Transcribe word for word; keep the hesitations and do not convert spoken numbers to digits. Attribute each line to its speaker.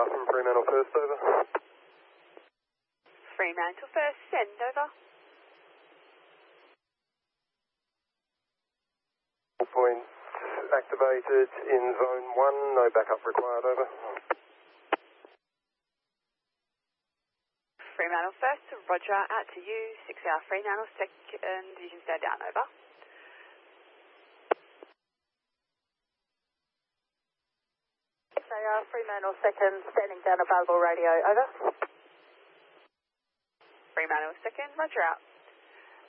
Speaker 1: from Fremantle first, over.
Speaker 2: Fremantle first, send over.
Speaker 1: All points activated in zone one, no backup required, over.
Speaker 2: Fremantle first, roger, out to you, six hour Fremantle second, you can stay down, over.
Speaker 3: six hour Fremantle second, standing down available radio, over.
Speaker 2: Fremantle second, roger out.